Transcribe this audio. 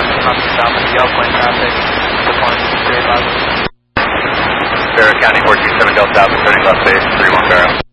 nothing stopping the outgoing traffic. Barrow County 427 Delta Alpha, turning left base, 31 Barrow.